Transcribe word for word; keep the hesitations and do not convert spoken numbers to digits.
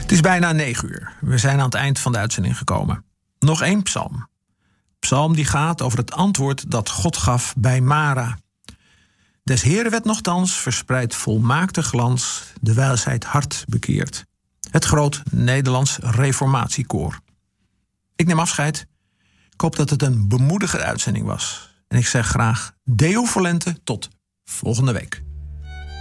Het is bijna negen uur. We zijn aan het eind van de uitzending gekomen. Nog één psalm. Psalm die gaat over het antwoord dat God gaf bij Mara. Des Heeren werd nochtans verspreidt volmaakte glans, de wijsheid hart bekeert. Het groot Nederlands Reformatiekoor. Ik neem afscheid. Ik hoop dat het een bemoedigende uitzending was. En ik zeg graag Deo volente tot volgende week.